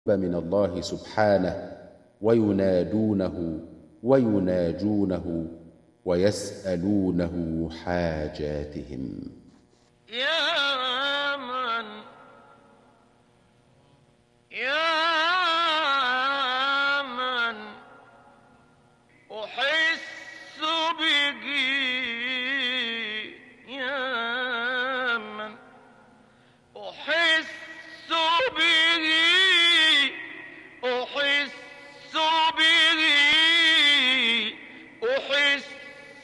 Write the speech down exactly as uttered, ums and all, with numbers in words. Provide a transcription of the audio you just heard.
من الله سبحانه وينادونه ويناجونه ويسألونه حاجاتهم. يا